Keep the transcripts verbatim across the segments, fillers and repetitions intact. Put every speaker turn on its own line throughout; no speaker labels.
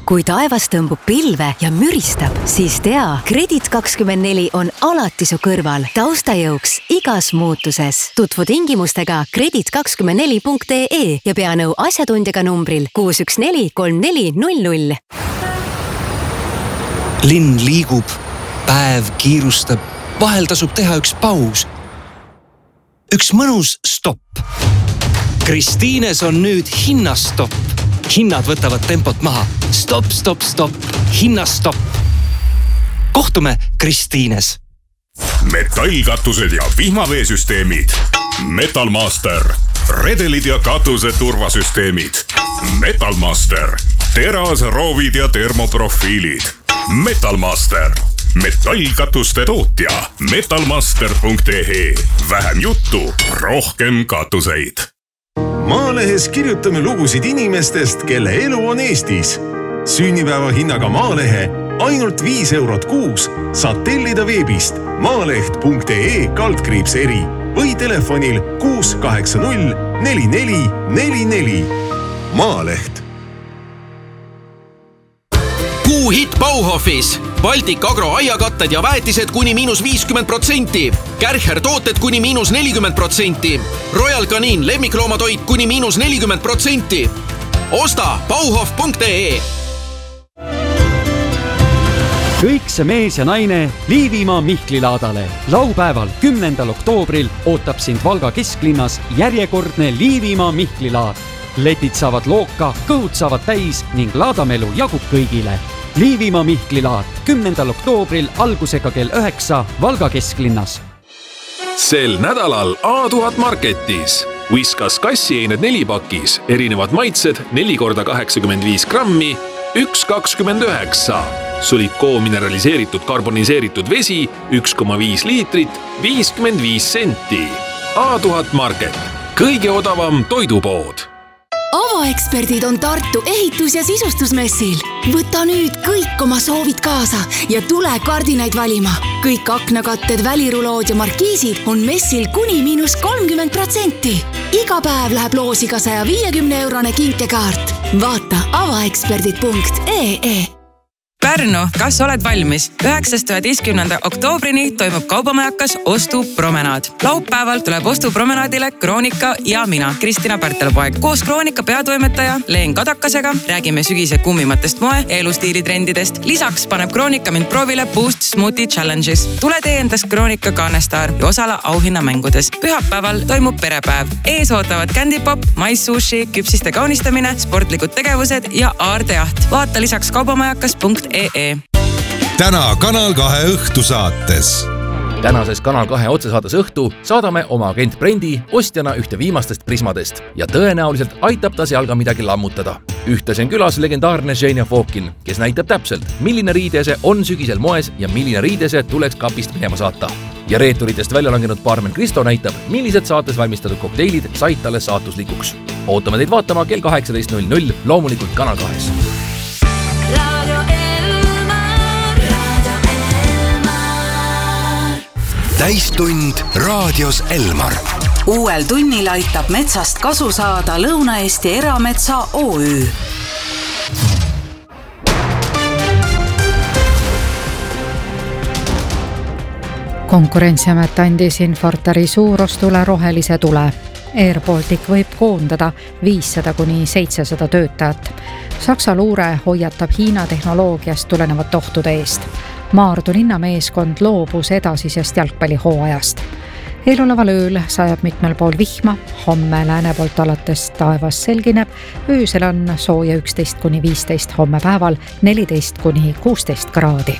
Kui taevas tõmbub pilve ja müristab, siis tea, Kredit kakskümmend neli on alati su kõrval, taustajõuks igas muutuses. Tutvu tingimustega kredit kakskümmend neli punkt ee ja pea nõu asjatundjaga numbril kuus üks neli kolm neli null null.
Linn liigub, päev kiirustab, vahel tasub teha üks paus. Üks mõnus stopp. Kristiines on nüüd hinnastopp. Hinnad võtavad tempot maha. Stop, stop, stop. Hinnastopp. Kohtume Kristiines.
Metallkatused ja vihmaveesüsteemid. Metalmaster. Redelid ja katuse turvasüsteemid. Metalmaster. Teras, roovid ja termoprofiilid. Metalmaster. Metallkatuste tootja. metalmaster punkt ee. Vähem juttu, rohkem katuseid.
Maalehes kirjutame lugusid inimestest, kelle elu on Eestis. Sünnipäeva hinnaga Maalehe ainult viis eurot kuus saad tellida veebist maaleht punkt ee kaldkriips eri või telefonil kuus kaheksa null neli neli neli neli. Maaleht.
Kuuhit Bauhofis. Baltic Agro aiakatted ja väetised kuni miinus viiskümmend protsenti. Kärcher tooted kuni miinus nelikümmend protsenti. Royal Canin lemmikloomatoit kuni miinus nelikümmend protsenti. Osta bauhof punkt ee.
Kõik see mees ja naine Liivimaa Mihklilaadale. Laupäeval kümnendal oktoobril ootab sind Valga kesklinnas järjekordne Liivimaa Mihklilaad. Letid saavad looka, kõhud saavad täis ning laadamelu jagub kõigile. Liivimaa Mihklilaad kümnendal oktoobril algusega kell üheksa Valga kesklinnas.
Sel nädalal A tuhat Marketis. Whiskas kassieined nelipakis, erinevad maitsed neli korda kaheksakümmend viis grammi, üks kakskümmend üheksa. Sulikoo mineraliseeritud karboniseeritud vesi üks koma viis liitrit, viiskümmend viis senti. A tuhat Market. Kõige odavam toidupood.
Avaeksperdid on Tartu ehitus- ja sisustusmessil. Võta nüüd kõik oma soovid kaasa ja tule kardinaid valima. Kõik aknakatted, välirulood ja markiisid on messil kuni miinus kolmkümmend protsenti. Iga päev läheb loosiga saja viiekümne eurone kinkekaart. Vaata avaeksperdid punkt ee.
Pärnu, kas oled valmis? üheksast üheteistkümnenda oktoobrini toimub kaubamajakas ostupromenaad. Laupäeval tuleb ostupromenaadile Kroonika ja mina, Kristina Pärtelpoeg. Koos Kroonika peatoimetaja Leen Kadakasega räägime sügise kummimatest moe ja elustiilitrendidest. Lisaks paneb Kroonika mind proovile Boost Smoothie Challenges. Tule tee endast Kroonika Kaanestaar ja osala auhinnamängudes. Pühapäeval toimub perepäev. Ees ootavad Candy Pop, maissushi, küpsiste kaunistamine, sportlikud tegevused ja aardejaht. Vaata lisaks kaubamajakas punkt ee.
Täna Kanal kahe õhtusaates.
Tänases Kanal kahe otsesaates õhtu saadame oma agent Brendi ostjana ühte viimastest prismadest ja tõenäoliselt aitab ta seal ka midagi lammutada. Ühtlasi on külas legendaarne Ženja Fokin, kes näitab täpselt, milline riidese on sügisel moes ja milline riidese tuleks kapist minema saata. Ja reeturitest välja langenud baarmen Kristo näitab, millised saates valmistatud kokteilid said talle saatuslikuks. Ootame teid vaatama kell kaheksateist null null, loomulikult Kanal kahes.
Täistund raadios Elmar.
Uuel tunnil aitab metsast kasu saada Lõuna-Eesti Erametsa O Ü.
Konkurentsiamet andis Infortari suurostule rohelise tule. Air Baltic võib koondada viissada kuni seitsesada töötajat. Saksa luure hoiatab Hiina tehnoloogiast tulenevat ohtude eest. Maardu linnameeskond loobus edasisest jalgpallihooajast. Eeloleval ööl sajab mitmel pool vihma, homme lääne poolt alates taevas selgineb, öösel on sooja üksteist kuni viisteist, homme päeval neliteist kuni kuusteist kraadi.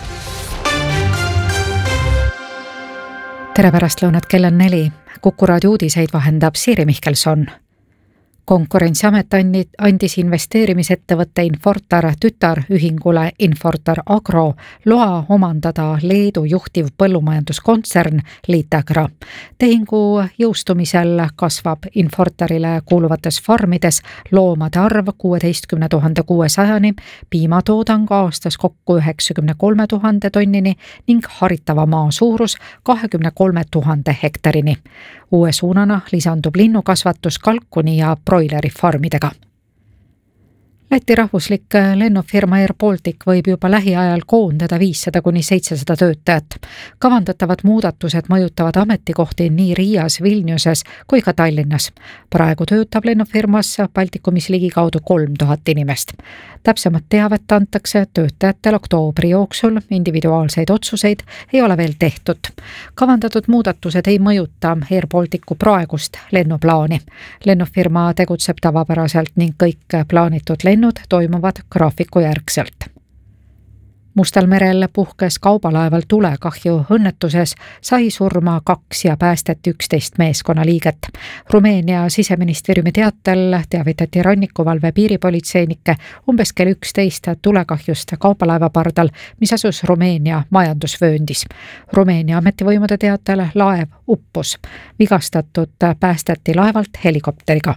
Tere pärast lõunat, kell on neli. Kuku raadio uudiseid vahendab Siiri Mihkelson. Konkurentsiamet andis investeerimisettevõtte Infortar tütarühingule Infortar Agro loa omandada Leedu juhtiv põllumajanduskontsern Litegra. Tehingu jõustumisel kasvab Infortarile kuuluvates farmides loomade arv kuueteistkümne tuhande kuuesajani, piimatoodang aastas kokku üheksakümne kolme tuhande tonnini ning haritava maa suurus kahekümne kolme tuhande hektarini. Uue suunana lisandub linnukasvatus kalkuni ja broileri farmidega. Läti rahvuslik lennufirma Air Baltic võib juba lähiajal koondada viissada kuni seitsesada töötajat. Kavandatavad muudatused mõjutavad ametikohti nii Riias, Vilniuses kui ka Tallinnas. Praegu töötab lennufirmas Baltikumis ligikaudu kolm tuhat inimest. Täpsemat teavet antakse töötajatel oktoobri jooksul, individuaalseid otsuseid ei ole veel tehtud. Kavandatud muudatused ei mõjuta Air Balticu praegust lennuplaani. Lennufirma tegutseb tavapäraselt ning kõik plaanitud lennud toimuvad graafiku järgselt. Mustal merel puhkes kaubalaeval tulekahju õnnetuses, sai surma kaks ja päästeti üksteist meeskonnaliiget. Rumeenia siseministeeriumi teatel teavitati rannikuvalve piiripolitseinike umbes kell üksteist tulekahjust kaubalaeva pardal, mis asus Rumeenia majandusvööndis. Rumeenia ametivõimude teatel laev uppus. Vigastatud päästeti laevalt helikopteriga.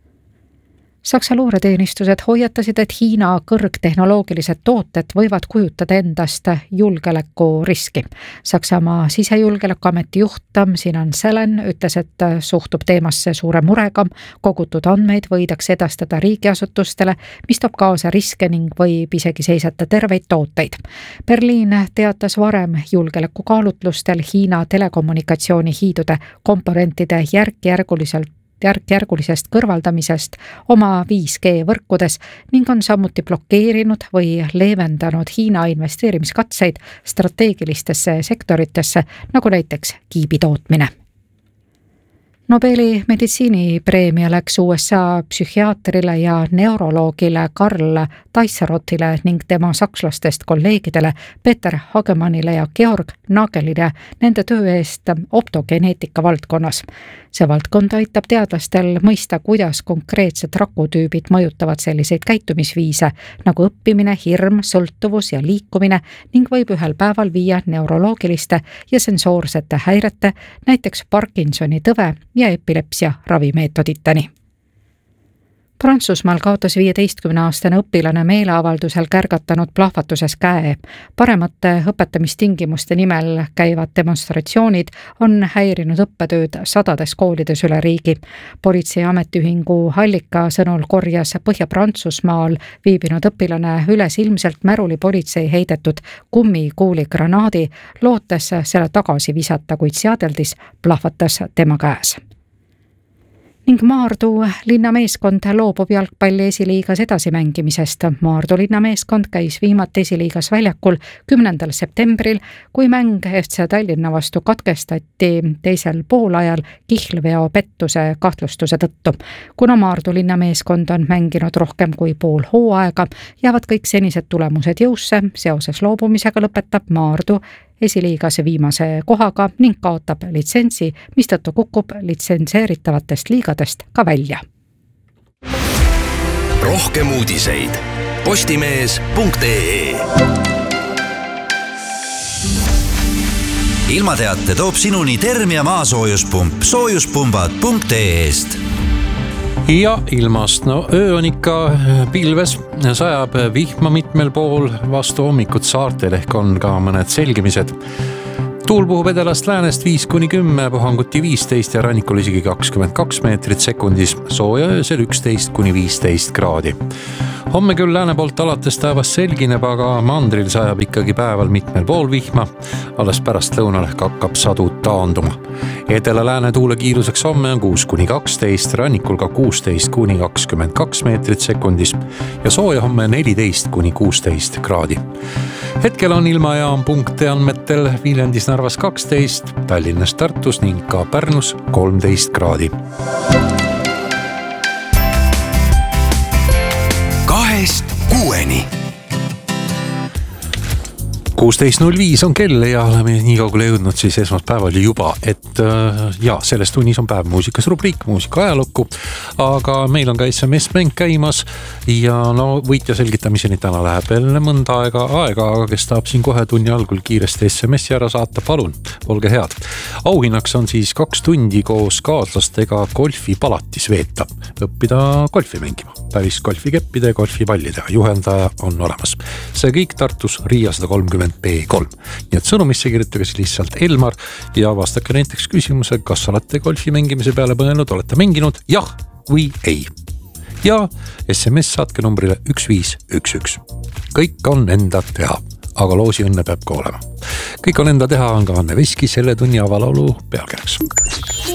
Saksa luureteenistused hoiatasid, et Hiina kõrgtehnoloogilised tooted võivad kujutada endast julgeolekuriski. Saksamaa sisejulgeolekuameti juht Sinan Selen ütles, et suhtub teemasse suure murega, kogutud andmeid võidakse edastada riigiasutustele, mis toob kaasa riske ning võib isegi seisata terveid tooteid. Berliin teatas varem julgeolekukaalutlustel Hiina telekommunikatsioonihiidude komponentide järk-järguliselt järk-järgulisest kõrvaldamisest oma viis G võrkudes ning on samuti blokeerinud või leevendanud Hiina investeerimiskatseid strateegilistesse sektoritesse, nagu näiteks kiibitootmine. Nobeli meditsiinipreemia läks U S A psühhiaatrile ja neuroloogile Karl Taisserotile ning tema sakslastest kolleegidele Peter Hagemannile ja Georg Nagelile nende töö eest optogeneetika valdkonnas. See valdkond aitab teadlastel mõista, kuidas konkreetsed rakutüübid mõjutavad selliseid käitumisviise nagu õppimine, hirm, sõltuvus ja liikumine ning võib ühel päeval viia neuroloogiliste ja sensoorsete häirete, näiteks Parkinsoni tõve ja epilepsia ravimeetoditeni. Prantsusmaal kaotas viieteistkümneaastane õpilane meeleavaldusel kärgatanud plahvatuses käe. Paremate õpetamistingimuste nimel käivad demonstratsioonid on häirinud õppetööd sadades koolides üle riigi. Politsei ametiühingu Hallika sõnul korjas Põhja-Prantsusmaal viibinud õpilane üles ilmselt märuli politsei heidetud kummikuuli granaadi, lootes selle tagasi visata, kuid seadeldis plahvatas tema käes. Ning Maardu linnameeskond loobub jalgpalli esiliigas edasimängimisest. Maardu linnameeskond käis viimati esiliigas väljakul kümnendal septembril, kui mäng F C Tallinna vastu katkestati teisel poolajal kihlveo pettuse kahtlustuse tõttu. Kuna Maardu linnameeskond on mänginud rohkem kui pool hooaega, jäävad kõik senised tulemused jõusse. Seoses loobumisega lõpetab Maardu esiliigas viimase kohaga ning kaotab litsentsi, mistõttu kukub litsenseeritavatest liigadest ka välja.
Rohkem uudiseid postimees punkt ee. Ilmateate toob sinuni Termia maasoojuspump soojuspumbad punkt ee-st.
Ja ilmast, no öö on ikka pilves, sajab vihma mitmel pool, vastu hommikut saartel ehk on ka mõned selgimised. Tuul puhub edelast läänest viis kuni kümme, puhanguti viisteist ja rannikul isegi kakskümmend kaks meetrit sekundis, sooja öösel üksteist kuni viisteist kraadi. Homme küll lääne poolt alates taevas selgineb, aga mandril sajab ikkagi päeval mitmel pool vihma, alles pärast lõunal ehk hakkab sadu taanduma. Edela-lääne tuule kiiruseks homme on kuus kuni kaksteist, rannikul ka kuusteist kuni kakskümmend kaks meetrit sekundis ja sooja homme neliteist kuni kuusteist kraadi. Hetkel on ilmajaam punkte andmetel Viljandis, Narvas kaksteist, Tallinnas, Tartus ning ka Pärnus kolmteist kraadi.
Kahest kuueni.
kuusteist null viis on kell ja oleme nii kaugele jõudnud siis esmaspäeval juba, et ja, selles tunnis on päev muusikas rubriik, muusika ajalukku, aga meil on ka S M S-mäng käimas ja no võitja selgitamiseni täna läheb veel mõnda aega aega, aga kes tahab siin kohe tunni algul kiiresti S M S-i ära saata, palun, olge head. Auhinnaks on siis kaks tundi koos kaaslastega golfipalatis veeta, õppida golfi mängima, päris golfikeppide ja golfipallidega, juhendaja on olemas. See kõik Tartus Riia sada kolmkümmend B kolm. Nii et sõnumisse kirjutage lihtsalt Elmar ja vastake näiteks küsimuse, kas olete golfi mängimise peale mõelnud, olete mänginud jah või ei. ja S M S saatke numbrile üks viis üks üks. Kõik on enda teha, aga loosi õnne peab ka olema. Kõik on enda teha on ka Anne Veski selle tunni avalaulu pealkirjaks.